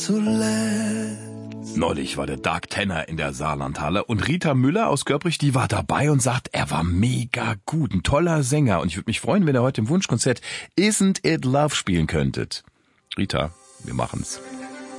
Neulich war der Dark Tenor in der Saarlandhalle und Rita Müller aus Göpprich, die war dabei und sagt, er war mega gut, ein toller Sänger und ich würde mich freuen, wenn ihr heute im Wunschkonzert Isn't It Love spielen könntet. Rita, wir machen's.